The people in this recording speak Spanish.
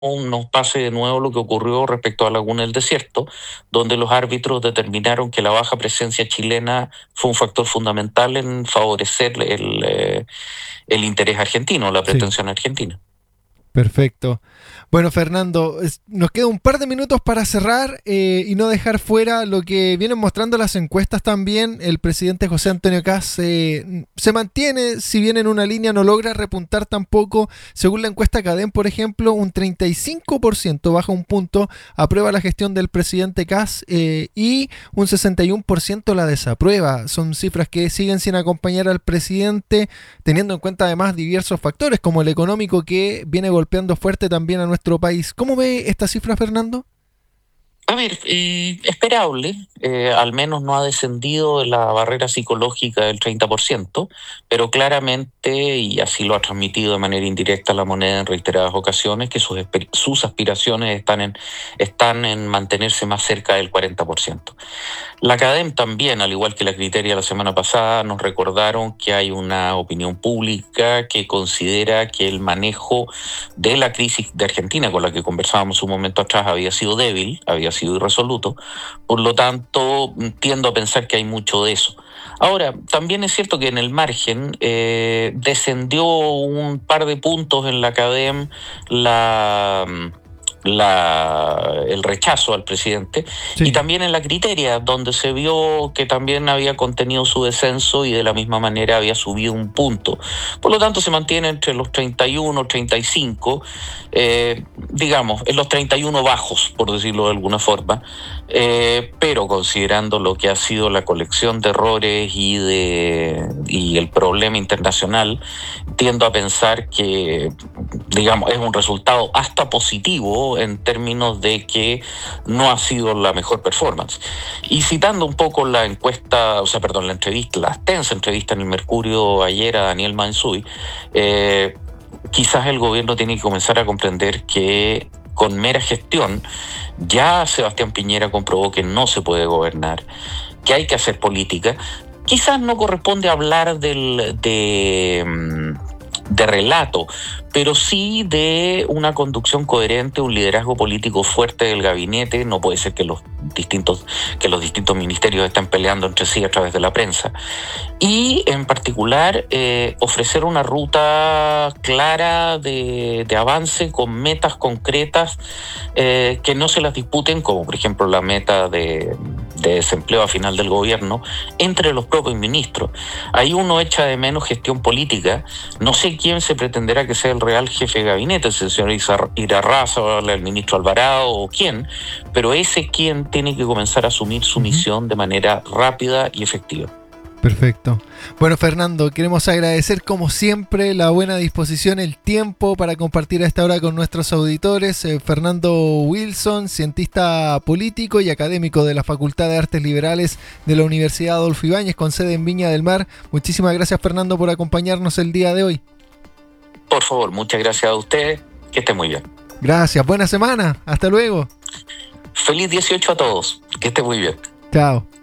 nos pase de nuevo lo que ocurrió respecto a Laguna del Desierto, donde los árbitros determinaron que la baja presencia chilena fue un factor fundamental en favorecer el interés argentino, la Sí, pretensión argentina. perfecto. Bueno, Fernando, nos queda un par de minutos para cerrar y no dejar fuera lo que vienen mostrando las encuestas también. El presidente José Antonio Kast se mantiene, si bien en una línea no logra repuntar tampoco. Según la encuesta CADEM, por ejemplo, un 35% baja un punto, aprueba la gestión del presidente Kast y un 61% la desaprueba. Son cifras que siguen sin acompañar al presidente, teniendo en cuenta además diversos factores como el económico que viene golpeando fuerte también a nuestro país. ¿Cómo ve esta cifra, Fernando? A ver, esperable, al menos no ha descendido la barrera psicológica del 30%, pero claramente, y así lo ha transmitido de manera indirecta la moneda en reiteradas ocasiones, que sus aspiraciones están en mantenerse más cerca del 40%. La CADEM también, al igual que la Criteria la semana pasada, nos recordaron que hay una opinión pública que considera que el manejo de la crisis de Argentina, con la que conversábamos un momento atrás, había sido débil, había sido irresoluto. Por lo tanto, tiendo a pensar que hay mucho de eso. Ahora, también es cierto que en el margen descendió un par de puntos en la CADEM el rechazo al presidente, y Sí, también en la Criteria, donde se vio que también había contenido su descenso y de la misma manera había subido un punto. Por lo tanto, se mantiene entre los 31, 35, digamos, en los 31 bajos, por decirlo de alguna forma, pero considerando lo que ha sido la colección de errores y el problema internacional, tiendo a pensar que, digamos, es un resultado hasta positivo en términos de que no ha sido la mejor performance. Y citando un poco la encuesta, o sea, perdón, la entrevista, la extensa entrevista en el Mercurio ayer a Daniel Mansuy, quizás el gobierno tiene que comenzar a comprender que con mera gestión ya Sebastián Piñera comprobó que no se puede gobernar, que hay que hacer política. Quizás no corresponde hablar de relato, pero sí de una conducción coherente, un liderazgo político fuerte del gabinete. No puede ser que los distintos ministerios estén peleando entre sí a través de la prensa. Y en particular ofrecer una ruta clara de avance con metas concretas que no se las disputen, como por ejemplo la meta de desempleo a final del gobierno, entre los propios ministros. Ahí uno echa de menos gestión política. No sé quién se pretenderá que sea el real jefe de gabinete, si el señor Irarrázaval o el ministro Alvarado o quién, pero ese quien tiene que comenzar a asumir su ujú, misión de manera rápida y efectiva. perfecto. Bueno, Fernando, queremos agradecer como siempre la buena disposición, el tiempo para compartir a esta hora con nuestros auditores. Fernando Wilson, cientista político y académico de la Facultad de Artes Liberales de la Universidad Adolfo Ibáñez, con sede en Viña del Mar. Muchísimas gracias, Fernando, por acompañarnos el día de hoy. Por favor, muchas gracias a ustedes. Que esté muy bien. Gracias, buena semana. Hasta luego. Feliz 18 a todos. Que esté muy bien. Chao.